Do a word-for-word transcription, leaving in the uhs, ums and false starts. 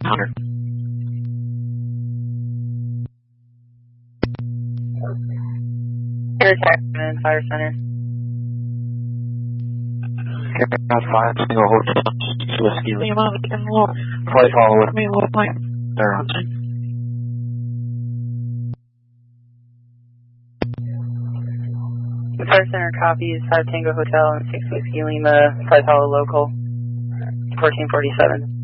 hundred. Air Taxman, Fire Center. Air five, single hotel, Whiskey Lima, flight follow with me, low plane. They're on scene. Fire Center copies five Tango Hotel and six Whiskey Lima, flight follow local, fourteen forty-seven.